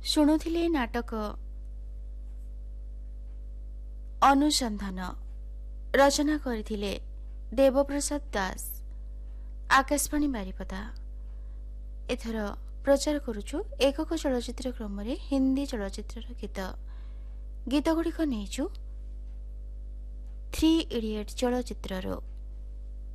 ଶୁଣୁଥିଲେ ନାଟକ ଅନୁସନ୍ଧାନ। ରଚନା କରିଥିଲେ ଦେବପ୍ରସାଦ ଦାସ। ଆକାଶବାଣୀ ବାରିପଦା। ଏଥର ପ୍ରଚାର କରୁଛୁ ଏକକ ଚଳଚ୍ଚିତ୍ର କ୍ରମରେ ହିନ୍ଦୀ ଚଳଚ୍ଚିତ୍ରର ଗୀତ। ଗୀତଗୁଡ଼ିକ ନେଇଛୁ 3 ଇଡିୟଟ୍ ଚଳଚ୍ଚିତ୍ରରୁ।